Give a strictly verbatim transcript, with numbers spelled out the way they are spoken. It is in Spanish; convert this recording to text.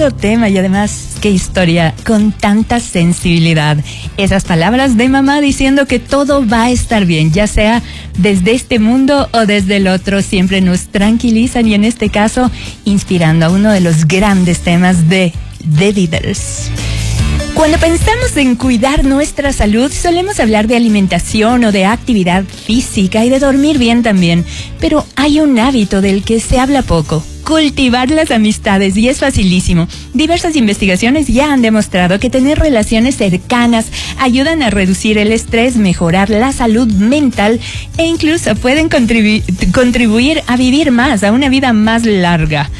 lindo tema y además qué historia con tanta sensibilidad. Esas palabras de mamá diciendo que todo va a estar bien, ya sea desde este mundo o desde el otro, siempre nos tranquilizan y en este caso inspirando a uno de los grandes temas de The Beatles. Cuando pensamos en cuidar nuestra salud, solemos hablar de alimentación o de actividad física y de dormir bien también, pero hay un hábito del que se habla poco: cultivar las amistades, y es facilísimo. Diversas investigaciones ya han demostrado que tener relaciones cercanas ayudan a reducir el estrés, mejorar la salud mental e incluso pueden contribu- contribuir a vivir más, a una vida más larga.